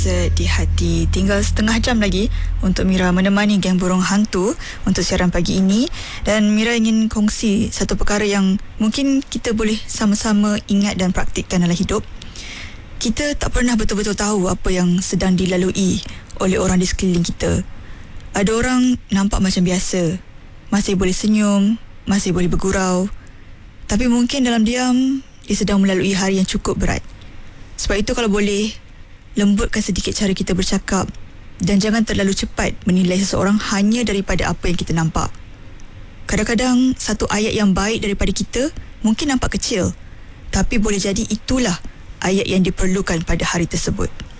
di hati. Tinggal setengah jam lagi untuk Mira menemani geng burung hantu untuk siaran pagi ini, dan Mira ingin kongsi satu perkara yang mungkin kita boleh sama-sama ingat dan praktikkan dalam hidup. Kita tak pernah betul-betul tahu apa yang sedang dilalui oleh orang di sekeliling kita. Ada orang nampak macam biasa, masih boleh senyum, masih boleh bergurau, tapi mungkin dalam diam dia sedang melalui hari yang cukup berat. Sebab itu kalau boleh, lembutkan sedikit cara kita bercakap dan jangan terlalu cepat menilai seseorang hanya daripada apa yang kita nampak. Kadang-kadang satu ayat yang baik daripada kita mungkin nampak kecil, tapi boleh jadi itulah ayat yang diperlukan pada hari tersebut.